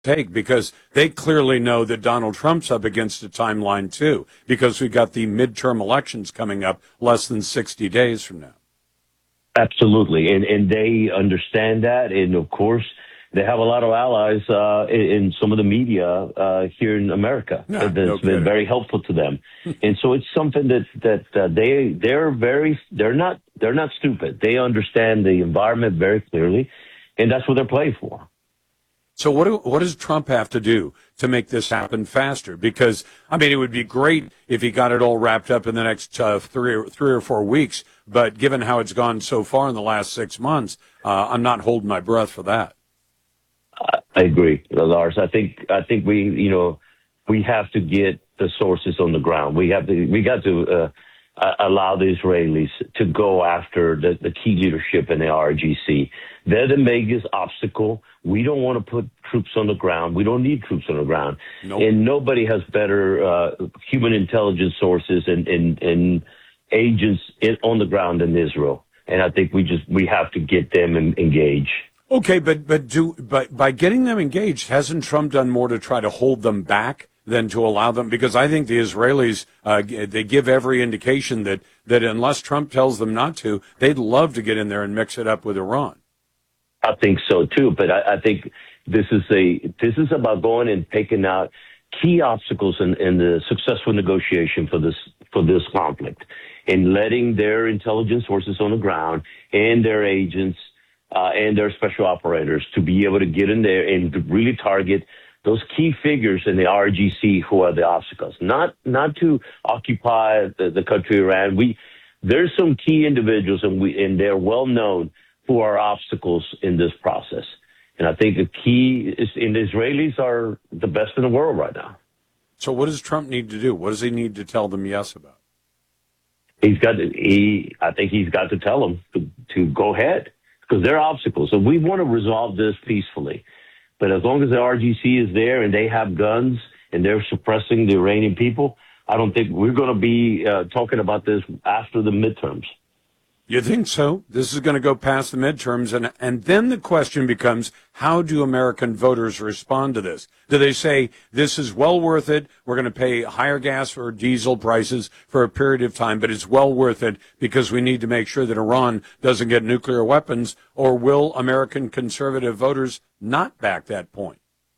take, because they clearly know that Donald Trump's up against a timeline too, because we've got the midterm elections coming up less than 60 days from now. Absolutely. And they understand that. And of course, they have a lot of allies in some of the media here in America that's been very helpful to them. And so it's something that they're not stupid. They understand the environment very clearly, and that's what they're playing for. So what does Trump have to do to make this happen faster? Because, I mean, it would be great if he got it all wrapped up in the next three or 4 weeks. But given how it's gone so far in the last 6 months, I'm not holding my breath for that. I agree, Lars. I think we have to get the sources on the ground. We got to allow the Israelis to go after the key leadership in the RGC. They're the biggest obstacle. We don't want to put troops on the ground. We don't need troops on the ground. Nope. And nobody has better human intelligence sources and agents on the ground than Israel. And I think we have to get them engaged. Okay, but by getting them engaged, hasn't Trump done more to try to hold them back than to allow them? Because I think the Israelis, they give every indication that unless Trump tells them not to, they'd love to get in there and mix it up with Iran. I think so too, but I think this is about going and taking out key obstacles in the successful negotiation for this conflict, and letting their intelligence sources on the ground and their agents and their special operators to be able to get in there and really target those key figures in the RGC who are the obstacles, not to occupy the country Iran. There's some key individuals, and they're well known, who are obstacles in this process. And I think the key is, and the Israelis are the best in the world right now. So what does Trump need to do? What does he need to tell them yes about? I think he's got to tell them to go ahead, because they're obstacles. So we want to resolve this peacefully. But as long as the RGC is there and they have guns and they're suppressing the Iranian people, I don't think we're going to be talking about this after the midterms. You think so? This is going to go past the midterms, and then the question becomes, how do American voters respond to this? Do they say, this is well worth it, we're going to pay higher gas or diesel prices for a period of time, but it's well worth it because we need to make sure that Iran doesn't get nuclear weapons, or will American conservative voters not back that point?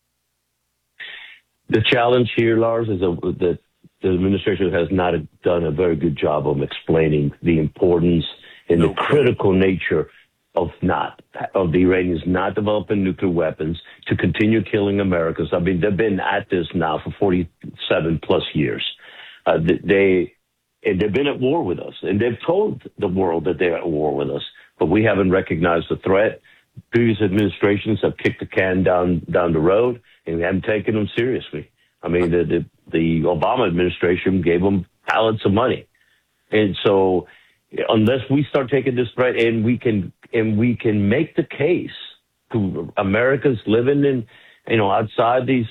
The challenge here, Lars, is that the administration has not done a very good job of explaining the importance and the critical nature of the Iranians not developing nuclear weapons to continue killing Americans. I mean, they've been at this now for 47 plus years. They've been at war with us, and they've told the world that they're at war with us, but we haven't recognized the threat. Previous administrations have kicked the can down the road, and we haven't taken them seriously. I mean, the Obama administration gave them pallets of money. And so unless we start taking this threat, and we can make the case to Americans living outside these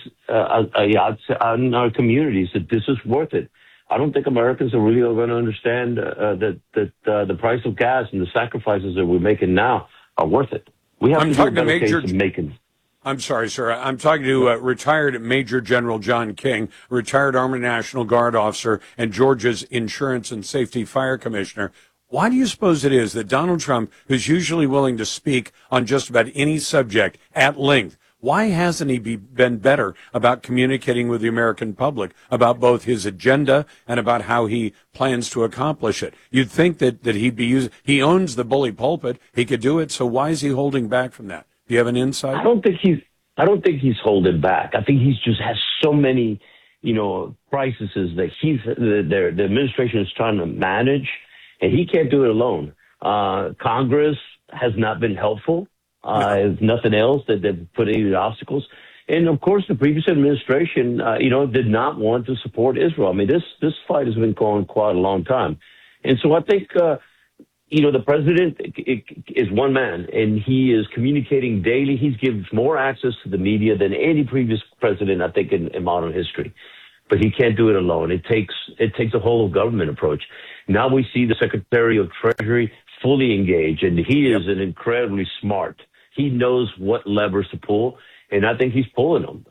outside in our communities that this is worth it, I don't think Americans are really going to understand that the price of gas and the sacrifices that we're making now are worth it. We have to do a better case of making. I'm sorry, sir. I'm talking to retired Major General John King, retired Army National Guard officer and Georgia's Insurance and Safety Fire Commissioner. Why do you suppose it is that Donald Trump, who's usually willing to speak on just about any subject at length, why hasn't he been better about communicating with the American public about both his agenda and about how he plans to accomplish it? You'd think that he'd be he owns the bully pulpit. He could do it. So why is he holding back from that? Do you have an insight? I don't think he's holding back. I think he's just has so many, crises that the administration is trying to manage, and he can't do it alone. Congress has not been helpful. If nothing else, that they've put any obstacles. And of course, the previous administration, did not want to support Israel. I mean, this fight has been going quite a long time. And so I think, the president is one man, and he is communicating daily. He gives more access to the media than any previous president, I think, in modern history. But he can't do it alone. It takes a whole of government approach. Now we see the Secretary of Treasury fully engaged, and he is an incredibly smart. He knows what levers to pull, and I think he's pulling them.